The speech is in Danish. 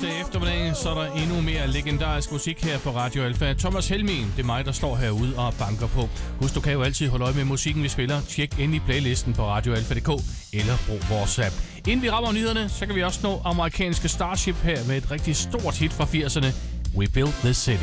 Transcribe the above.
torsdag eftermiddag, så er der endnu mere legendarisk musik her på Radio Alfa. Thomas Helmig, det er mig, der står herude og banker på. Husk, du kan jo altid holde øje med musikken, vi spiller. Tjek ind i playlisten på radioalfa.dk eller brug vores app. Inden vi rammer nyhederne, så kan vi også nå amerikanske Starship her med et rigtig stort hit fra 80'erne. We Built This City.